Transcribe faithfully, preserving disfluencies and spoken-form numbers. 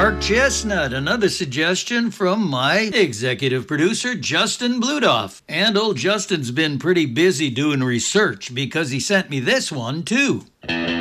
Dark Chestnut, another suggestion from my executive producer, Justin Bludoff. And old Justin's been pretty busy doing research because he sent me this one, too.